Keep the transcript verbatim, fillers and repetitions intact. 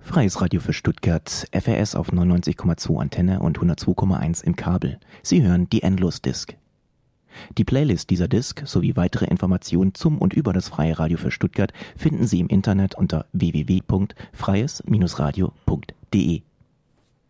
Freies Radio für Stuttgart, F R S auf neunundneunzig Komma zwei Antenne und hundertzwei Komma eins im Kabel. Sie hören die Endlos-Disc. Die Playlist dieser Disc sowie weitere Informationen zum und über das Freie Radio für Stuttgart finden Sie im Internet unter w w w punkt freies Bindestrich radio punkt de.